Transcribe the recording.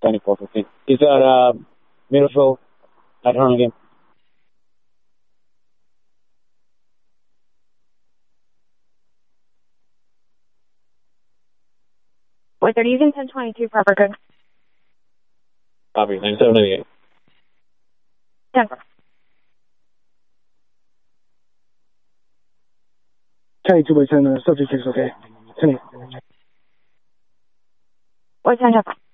7415. Is that Middlesbrough at home again? Wait, are you using 1022 proper good? Copy, 9798. 10. 1082 by 10, subject is okay. 10. Wait, 10.